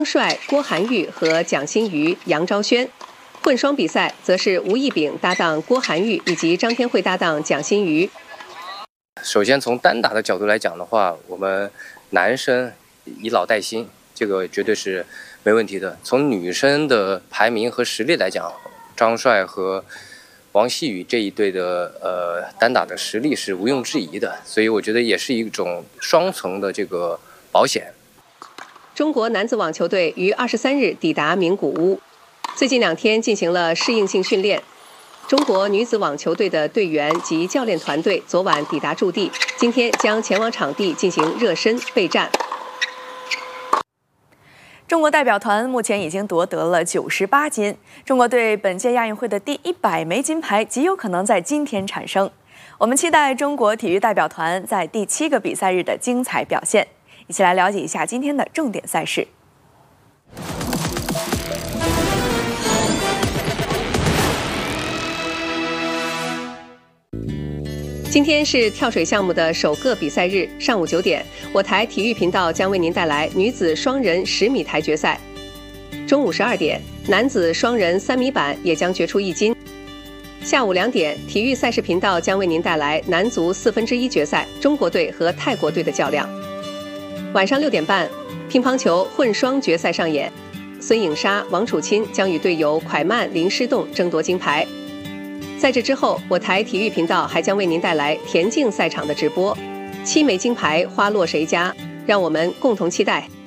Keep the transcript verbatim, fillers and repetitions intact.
帅、郭涵玉和蒋欣瑜、杨昭轩。混双比赛则是吴亦丙搭档郭涵玉以及张天惠搭档蒋欣瑜。 首先从单打的角度来讲的话，我们男生以老带新，这个绝对是没问题的。从女生的排名和实力来讲，张帅和王希雨这一对的呃单打的实力是毋庸置疑的，所以我觉得也是一种双层的这个保险。 中国男子网球队于二十三日抵达名古屋，最近两天进行了适应性训练。中国女子网球队的队员及教练团队昨晚抵达驻地，今天将前往场地进行热身备战。 中国代表团目前已经夺得了九十八金，中国队本届亚运会的第一百枚金牌极有可能在今天产生。我们期待中国体育代表团在第七个比赛日的精彩表现。一起来了解一下今天的重点赛事。 今天是跳水项目的首个比赛日，上午九点，我台体育频道将为您带来女子双人十米台决赛。中午十二点，男子双人三米板也将决出一金。下午两点，体育赛事频道将为您带来男足四分之一决赛，中国队和泰国队的较量。晚上六点半，乒乓球混双决赛上演，孙颖莎、王楚钦将与队友蒯曼、林诗栋争夺金牌。在这之后，我台体育频道还将为您带来田径赛场的直播，七枚金牌花落谁家？让我们共同期待。